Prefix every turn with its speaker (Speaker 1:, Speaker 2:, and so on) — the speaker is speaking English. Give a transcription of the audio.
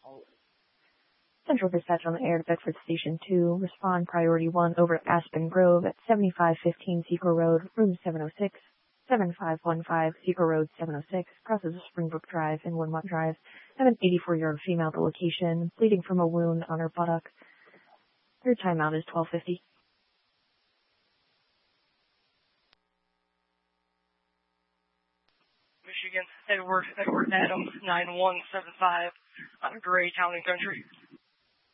Speaker 1: Central Dispatch on the air to Bedford Station 2. Respond Priority 1 over at Aspen Grove at 7515 Secor Road, room 706. 7515 Secor Road 706. Crosses Springbrook Drive and Woodmont Drive. Have an 84-year-old female at the location, bleeding from a wound on her buttock. Her timeout is 12:50.
Speaker 2: Michigan, Edward Adam, 9175, Gray Town and Country.